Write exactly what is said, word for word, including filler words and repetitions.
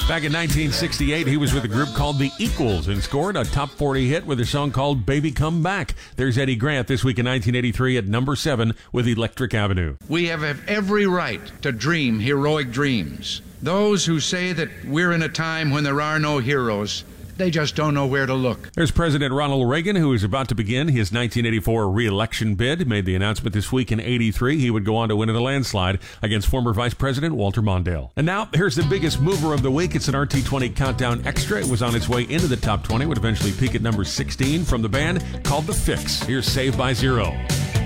Back in nineteen sixty-eight, he was with a group called The Equals and scored a top forty hit with a song called Baby Come Back. There's Eddie Grant this week in nineteen eighty-three at number seven with Electric Avenue. We have every right to dream heroic dreams. Those who say that we're in a time when there are no heroes, they just don't know where to look. There's President Ronald Reagan, who is about to begin his nineteen eighty-four re-election bid. He made the announcement this week in eighty-three he would go on to win in a landslide against former Vice President Walter Mondale. And now, here's the biggest mover of the week. It's an R T twenty Countdown Extra. It was on its way into the top twenty, would eventually peak at number sixteen from the band called The Fix. Here's Saved by Zero.